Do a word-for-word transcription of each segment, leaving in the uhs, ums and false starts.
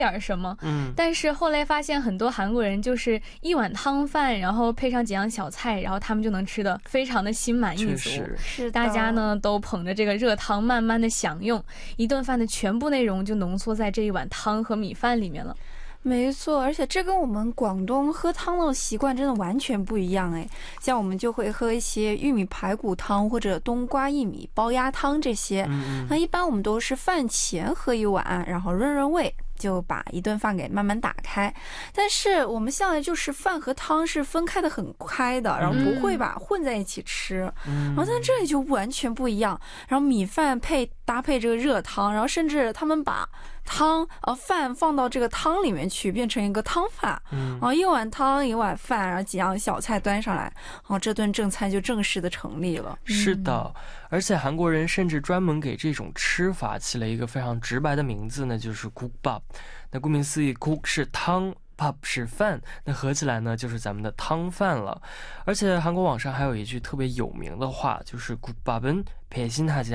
点什么。嗯，但是后来发现很多韩国人就是一碗汤饭，然后配上几样小菜，然后他们就能吃得非常的心满意足。 是大家呢都捧着这个热汤慢慢的享用，一顿饭的全部内容就浓缩在这一碗汤和米饭里面了。 没错，而且这跟我们广东喝汤的习惯真的完全不一样哎。像我们就会喝一些玉米排骨汤或者冬瓜薏米煲鸭汤这些，嗯、那一般我们都是饭前喝一碗，然后润润胃，就把一顿饭给慢慢打开。但是我们向来就是饭和汤是分开的很开的，然后不会把混在一起吃。然后在这里就完全不一样，然后米饭配搭配这个热汤，然后甚至他们把汤呃饭放到这个汤里面去，变成一个汤饭。然后一碗汤一碗饭，然后几样小菜端上来，然后这顿正餐就正式的成立了。 是的，而且韩国人甚至专门给这种吃法起了一个非常直白的名字呢，就是 국밥。那顾名思义， 국是汤，밥是饭，那合起来呢就是咱们的汤饭了。而且韩国网上还有一句特别有名的话，就是 국밥은 배신하지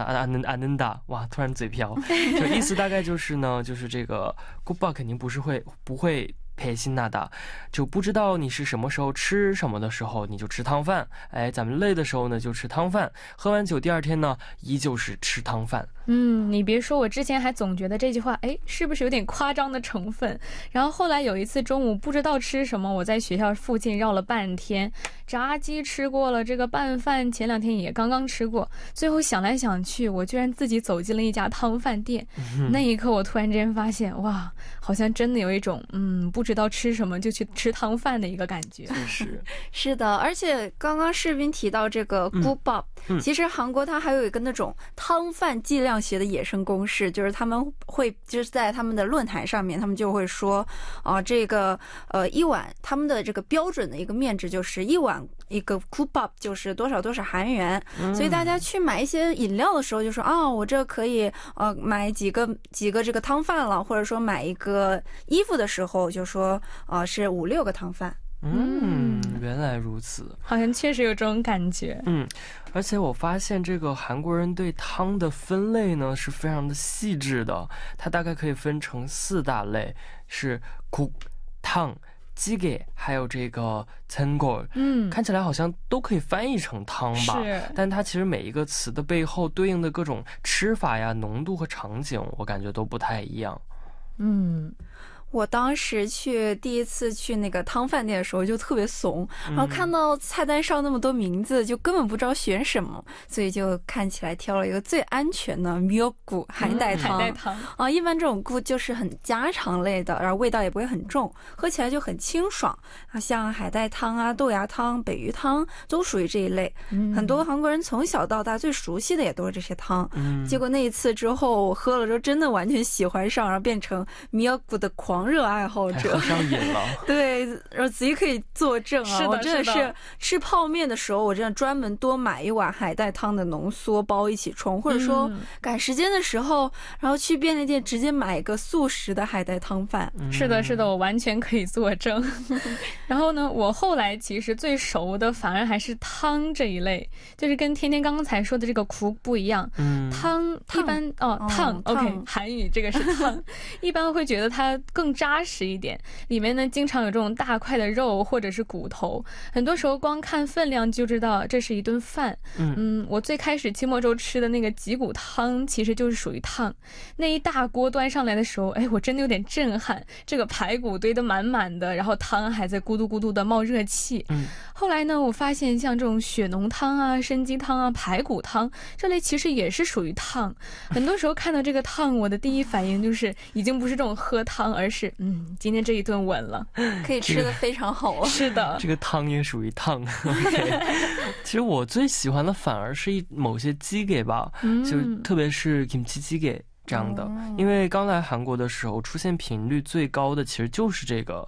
않는다。哇，突然嘴瓢，就意思大概就是呢，就是这个 국밥肯定不是会不会配辛纳达，就不知道你是什么时候吃什么的时候你就吃汤饭，哎，咱们累的时候呢就吃汤饭，喝完酒第二天呢依旧是吃汤饭。 嗯，你别说，我之前还总觉得这句话哎是不是有点夸张的成分，然后后来有一次中午不知道吃什么，我在学校附近绕了半天，炸鸡吃过了，这个拌饭前两天也刚刚吃过，最后想来想去我居然自己走进了一家汤饭店。嗯、那一刻我突然之间发现，哇，好像真的有一种嗯不知道吃什么就去吃汤饭的一个感觉。 是是的，而且刚刚士斌提到这个 국밥、嗯、其实韩国它还有一个那种汤饭计量学的野生公式，就是他们会就是在他们的论坛上面，他们就会说啊、呃，这个呃一碗他们的这个标准的一个面值就是一碗一个 국밥就是多少多少韩元、嗯、所以大家去买一些饮料的时候就说啊，我这可以呃买几个几个这个汤饭了，或者说买一个衣服的时候就说啊、呃、是五六个汤饭。 嗯，原来如此， 好像确实有这种感觉。 嗯，而且我发现这个韩国人对汤的分类呢是非常的细致的，它大概可以分成四大类，是국、汤、찌개还有这个전골。嗯，看起来好像都可以翻译成汤吧，是，但它其实每一个词的背后对应的各种吃法呀、浓度和场景，我感觉都不太一样。 嗯。我当时去第一次去那个汤饭店的时候就特别怂，然后看到菜单上那么多名字就根本不知道选什么，所以就看起来挑了一个最安全的미역국海带汤、嗯、海带汤啊，一般这种국就是很家常类的，然后味道也不会很重，喝起来就很清爽啊，像海带汤啊、豆芽汤、北鱼汤都属于这一类、嗯、很多韩国人从小到大最熟悉的也都是这些汤、嗯、结果那一次之后我喝了之后真的完全喜欢上，然后变成미역국的狂热爱好者， 喝上瘾了。 对，然后子怡可以作证啊，我真的是吃泡面的时候我真的专门多买一碗海带汤的浓缩包一起冲，或者说赶时间的时候、嗯、然后去便利店直接买一个速食的海带汤饭、 嗯、是的是的，我完全可以作证然后呢我后来其实最熟的反而还是汤这一类，就是跟天天刚才说的这个국不一样。嗯，汤一般哦汤、哦、OK 韩语这个是汤一般会觉得它更扎实一点，里面呢经常有这种大块的肉或者是骨头，很多时候光看分量就知道这是一顿饭。 嗯, 嗯我最开始期末周吃的那个脊骨汤其实就是属于汤，那一大锅端上来的时候，哎，我真的有点震撼，这个排骨堆得满满的，然后汤还在咕嘟咕嘟的冒热气。嗯，后来呢我发现像这种血浓汤啊、参鸡汤啊、排骨汤这类其实也是属于汤，很多时候看到这个汤我的第一反应就是已经不是这种喝汤，而是嗯，今天这一顿稳了， 可以吃得非常好啊。 是的， 这个汤也属于汤。okay, 其实我最喜欢的反而是一某些鸡给吧，就特别是 김치鸡给这样的、嗯、因为刚来韩国的时候出现频率最高的其实就是这个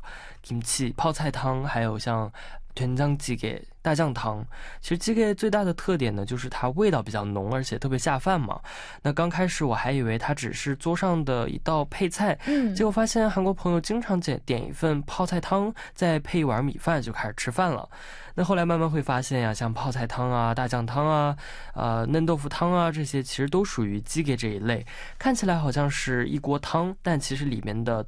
김치泡菜汤，还有像된장찌개大酱汤。其实鸡给最大的特点呢就是它味道比较浓，而且特别下饭嘛。那刚开始我还以为它只是桌上的一道配菜，嗯，结果发现韩国朋友经常点点一份泡菜汤，再配一碗米饭就开始吃饭了。那后来慢慢会发现呀，像泡菜汤啊、大酱汤啊、呃嫩豆腐汤啊，这些其实都属于鸡给这一类，看起来好像是一锅汤，但其实里面的